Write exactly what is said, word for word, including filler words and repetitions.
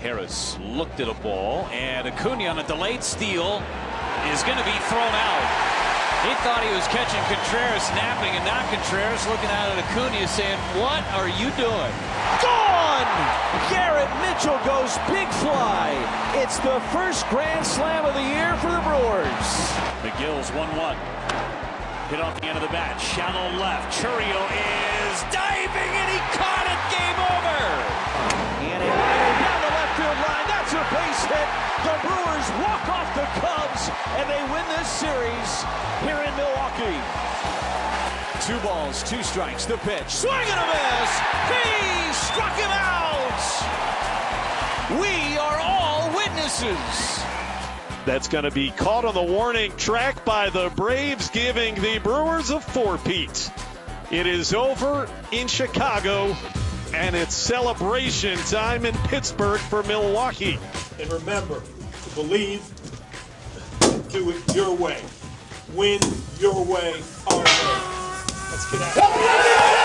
Harris looked at a ball, and Acuna on a delayed steal is going to be thrown out. He thought he was catching Contreras napping, and not Contreras looking out at Acuna saying, "What are you doing?" Gone! Garrett Mitchell goes big fly. It's the first Grand Slam of the year for the Brewers. McGill's one one. Hit off the end of the bat. Shallow left. Chourio is diving, and he caught it. Game over. And a liner down the left field line. That's a base hit. The Brewers walk off the Cubs, and they win this series here in Milwaukee. Two balls, two strikes, the pitch. Swing and a miss. He struck him out. We are all witnesses. That's going to be caught on the warning track by the Braves, giving the Brewers a four-peat. It is over in Chicago, and it's celebration time in Pittsburgh for Milwaukee. And remember to believe, do it your way. Win your way, our way. Let's get out.